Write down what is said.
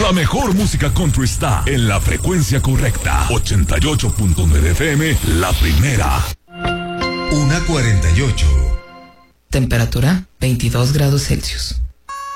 La mejor música country está en la frecuencia correcta. 88.9 FM, la primera. 1:48. Temperatura 22 grados Celsius.